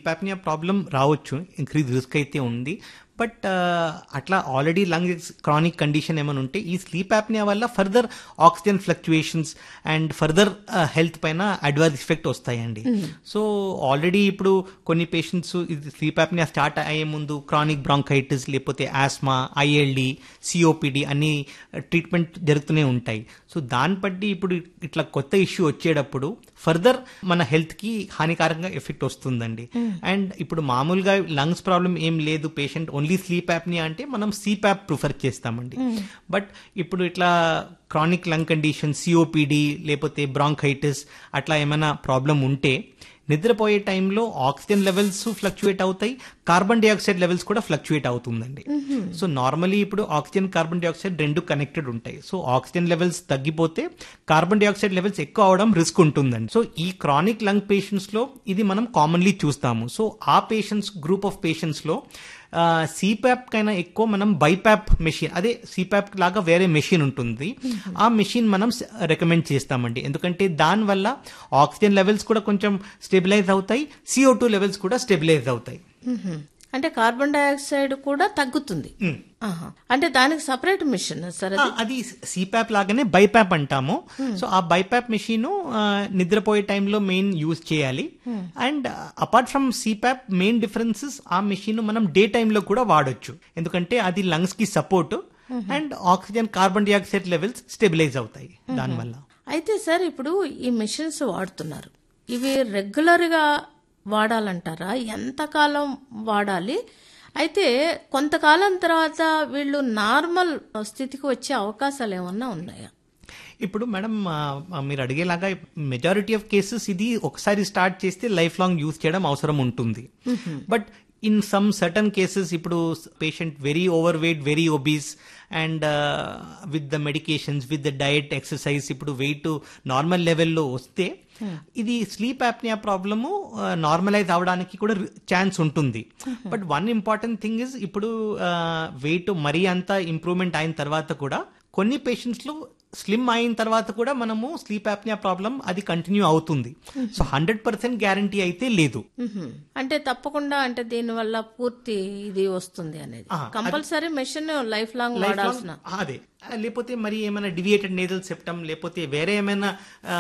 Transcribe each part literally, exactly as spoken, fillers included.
Sleep apnoea problem రావచ్చు, increase risk అయితే ఉంది. బట్ అట్లా ఆల్రెడీ లంగ్ క్రానిక్ కండిషన్ ఏమైనా ఉంటే ఈ స్లీప్ ఆప్నియా వల్ల further oxygen fluctuations and further health పైన అడ్వర్స్ ఎఫెక్ట్ వస్తాయండి. సో ఆల్రెడీ ఇప్పుడు కొన్ని పేషెంట్స్ ఇది స్లీప్ ఆప్నియా స్టార్ట్ అయ్యే ముందు క్రానిక్ బ్రాంకైటిస్ లేకపోతే ఆస్మా, ఐఎల్డి, సిఓపిడి అన్ని ట్రీట్మెంట్ జరుగుతూనే ఉంటాయి. సో దాన్ని బట్టి ఇప్పుడు ఇట్లా కొత్త ఇష్యూ వచ్చేటప్పుడు ఫర్దర్ మన హెల్త్ కి హానికారంగా ఎఫెక్ట్ వస్తుందండి. అండ్ ఇప్పుడు మామూలుగా లంగ్స్ ప్రాబ్లం ఏం లేదు, పేషెంట్ ఓన్లీ స్లీప్ యాప్నియా అంటే మనం సిప్యాప్ ప్రిఫర్ చేస్తామండి. బట్ ఇప్పుడు ఇట్లా క్రానిక్ లంగ్ కండిషన్, సిఓపిడి లేకపోతే బ్రాంకైటిస్ అట్లా ఏమైనా ప్రాబ్లం ఉంటే నిద్రపోయే టైంలో ఆక్సిజన్ లెవెల్స్ ఫ్లక్చుయేట్ అవుతాయి, కార్బన్ డైఆక్సైడ్ లెవెల్స్ కూడా ఫ్లక్చుయేట్ అవుతుందండి. సో నార్మలీ ఇప్పుడు ఆక్సిజన్, కార్బన్ డైఆక్సైడ్ రెండు కనెక్టెడ్ ఉంటాయి. సో ఆక్సిజన్ లెవెల్స్ తగ్గిపోతే కార్బన్ డైఆక్సైడ్ లెవెల్స్ ఎక్కువ అవడం రిస్క్ ఉంటుందండి. సో ఈ క్రానిక్ లంగ్ పేషెంట్స్ లో ఇది మనం కామన్లీ చూస్తాము. సో ఆ పేషెంట్స్ గ్రూప్ ఆఫ్ పేషెంట్స్ లో సిప్యాప్ కైనా ఎక్కువ మనం బైప్యాప్ మెషిన్, అదే సిప్యాప్ లాగా వేరే మెషిన్ ఉంటుంది, ఆ మెషిన్ మనం రికమెండ్ చేస్తామండి. ఎందుకంటే దానివల్ల ఆక్సిజన్ లెవెల్స్ కూడా కొంచెం స్టెబిలైజ్ అవుతాయి, సిఓ టూ లెవెల్స్ కూడా స్టెబిలైజ్ అవుతాయి. అంటే కార్బన్ డైఆక్సైడ్ కూడా తగ్గుతుంది. అంటే దానికి సపరేట్ మిషన్ సార్ అది సిప్యాప్ లాగానే బైప్యాప్ అంటాము. సో ఆ బైప్యాప్ మెషిన్ నిద్రపోయే టైంలో మెయిన్ యూజ్ చేయాలి. And apart from CPAP main differences ఆ మెషిన్ మనం డే టైంలో కూడా వాడొచ్చు, ఎందుకంటే అది లంగ్స్ కి support and oxygen, carbon dioxide levels stabilise అవుతాయి దానివల్ల. అయితే సార్ ఇప్పుడు ఈ మెషిన్స్ వాడుతున్నారు, ఇవి రెగ్యులర్ గా వాడాలంటారా? ఎంతకాలం వాడాలి? అయితే కొంతకాలం తర్వాత వీళ్ళు నార్మల్ స్థితికి వచ్చే అవకాశాలు ఏమన్నా ఉన్నాయా? ఇప్పుడు మేడం మీరు అడిగేలాగా మెజారిటీ ఆఫ్ కేసెస్ ఇది ఒకసారి స్టార్ట్ చేస్తే లైఫ్ లాంగ్ యూజ్ చేయడం అవసరం ఉంటుంది. But in some certain cases ఇప్పుడు patient very over weight, very obese and with the medications, with the diet, exercise ఇప్పుడు వెయిట్ నార్మల్ లెవెల్లో వస్తే ఇది స్లీప్ ఆప్నియా ప్రాబ్లము నార్మలైజ్ అవడానికి కూడా ఛాన్స్ ఉంటుంది. But one important thing is ఇప్పుడు wait మరీ అంతా ఇంప్రూవ్మెంట్ అయిన తర్వాత కూడా కొన్ని పేషెంట్స్ లో స్లిమ్ అయిన తర్వాత కూడా మనము స్లీప్ ఆప్నియా ప్రాబ్లం అది కంటిన్యూ అవుతుంది. సో హండ్రెడ్ పర్సెంట్ గ్యారంటీ అయితే లేదు. అంటే తప్పకుండా అంటే దీని వల్ల పూర్తి ఇది వస్తుంది అనేది కంపల్సరీ మెషిన్ లైఫ్ లాంగ్ వాడాల్సిన అదే, లేకపోతే మరి ఏమైనా డివియేటెడ్ నేజల్ సెప్టమ్ లేకపోతే వేరే ఏమైనా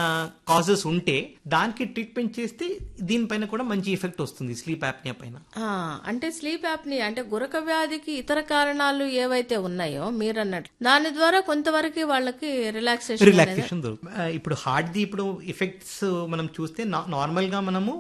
కాజెస్ ఉంటే దానికి ట్రీట్మెంట్ చేస్తే దీనిపైన కూడా మంచి ఎఫెక్ట్ వస్తుంది స్లీప్ ఆప్నియా పైన. అంటే స్లీప్ ఆప్నియా అంటే గురక వ్యాధికి ఇతర కారణాలు ఏవైతే ఉన్నాయో మీరు అన్నట్టు దాని ద్వారా కొంతవరకు వాళ్ళకి రిలాక్సేషన్ రిలాక్సేషన్ దొరుకుతుంది. ఇప్పుడు హార్ట్ ది ఇప్పుడు ఎఫెక్ట్స్ మనం చూస్తే నార్మల్ గా మనము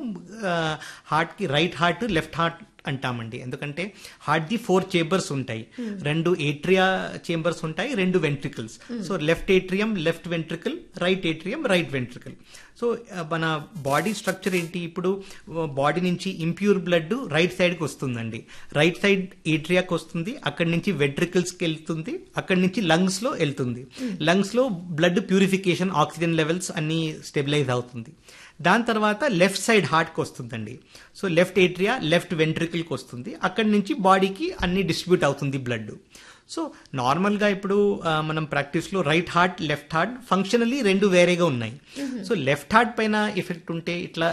హార్ట్ కి రైట్ హార్ట్, లెఫ్ట్ హార్ట్ అంటామండి. ఎందుకంటే హార్ట్ ది ఫోర్ చేంబర్స్ ఉంటాయి, రెండు ఏట్రియా చేంబర్స్ ఉంటాయి, రెండు ventricles. So left atrium, left ventricle, right atrium, right ventricle. So మన బాడీ స్ట్రక్చర్ ఏంటి, ఇప్పుడు బాడీ నుంచి ఇంప్యూర్ బ్లడ్ రైట్ సైడ్ కి వస్తుందండి, రైట్ సైడ్ ఏట్రియాకి వస్తుంది, అక్కడి నుంచి వెంట్రికల్స్ కి వెళ్తుంది, అక్కడి నుంచి లంగ్స్ లో వెళ్తుంది. లంగ్స్ లో బ్లడ్ ప్యూరిఫికేషన్, ఆక్సిజన్ లెవెల్స్ అన్ని స్టెబిలైజ్ అవుతుంది. దాని తర్వాత లెఫ్ట్ సైడ్ హార్ట్ కి వస్తుందండి. So left atria, left ventricle కి వస్తుంది, అక్కడి నుంచి బాడీకి అన్ని డిస్ట్రిబ్యూట్ అవుతుంది బ్లడ్. సో నార్మల్ గా ఇప్పుడు మనం ప్రాక్టీస్ లో right heart, left heart functionally రెండు వేరేగా ఉన్నాయి. సో లెఫ్ట్ హార్ట్ పైన ఎఫెక్ట్ ఉంటే ఇట్లా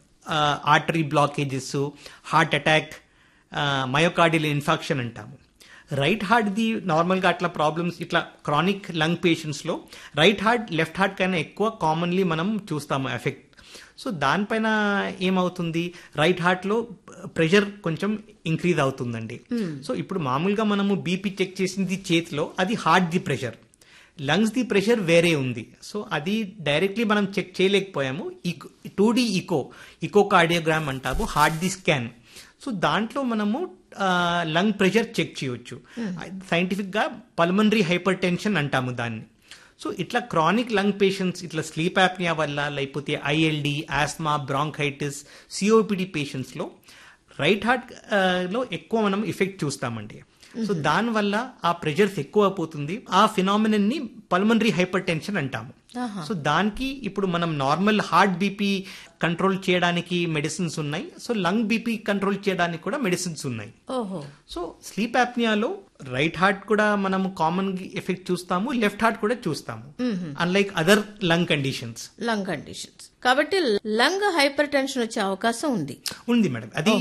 artery blockages, heart attack, myocardial infarction అంటాము. రైట్ హార్ట్ ది నార్మల్ గా అట్లా ప్రాబ్లమ్స్ ఇట్లా క్రానిక్ లంగ్ పేషెంట్స్ లో రైట్ హార్ట్, లెఫ్ట్ హార్ట్ కన్నా ఎక్కువ కామన్లీ మనం చూస్తాము ఎఫెక్ట్. సో దానిపైన ఏమవుతుంది, రైట్ హార్ట్ లో ప్రెషర్ కొంచెం ఇంక్రీజ్ అవుతుందండి. సో ఇప్పుడు మామూలుగా మనము బీపీ చెక్ చేసింది చేతిలో, అది heart the pressure, lungs the pressure వేరే ఉంది. సో అది డైరెక్ట్లీ మనం check చేయలేకపోయాము. Two D eco eco cardiogram అంటాము, హార్ట్ ది స్కాన్. సో దాంట్లో మనము లంగ్ ప్రెషర్ చెక్ చేయొచ్చు. సైంటిఫిక్ గా పల్మనరీ హైపర్ టెన్షన్ అంటాము దాన్ని. సో ఇట్లా క్రానిక్ లంగ్ పేషెంట్స్ ఇట్లా స్లీప్ ఆప్నియా వల్ల లేకపోతే ILD, Asma, bronchitis, COPD patients లో రైట్ హార్ట్ లో ఎక్కువ మనం ఎఫెక్ట్ చూస్తామండి. సో దానివల్ల ఆ ప్రెషర్స్ ఎక్కువ అయిపోతుంది. ఆ ఫినామినన్ ని పల్మనరీ హైపర్ టెన్షన్ అంటాము. సో దానికి ఇప్పుడు మనం నార్మల్ హార్ట్ బీపీ కంట్రోల్ చేయడానికి మెడిసిన్స్ ఉన్నాయి. సో లంగ్ బీపీ కంట్రోల్ చేయడానికి కూడా మెడిసిన్స్ ఉన్నాయి. సో స్లీప్ ఆప్నియాలో రైట్ హార్ట్ కూడా మనం కామన్ ఎఫెక్ట్ చూస్తాము, లెఫ్ట్ హార్ట్ కూడా చూస్తాము, unlike other lung conditions lung conditions కాబట్టి లంగ్ హైపర్ టెన్షన్ వచ్చే అవకాశం ఉంది ఉంది మేడం. అది